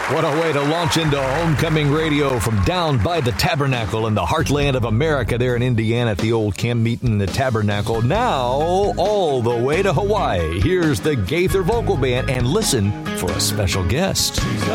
What a way to launch into homecoming radio from down by the Tabernacle in the heartland of America there in Indiana at the old camp meeting in the Tabernacle. Now, all the way to Hawaii. Here's the Gaither Vocal Band, and listen for a special guest.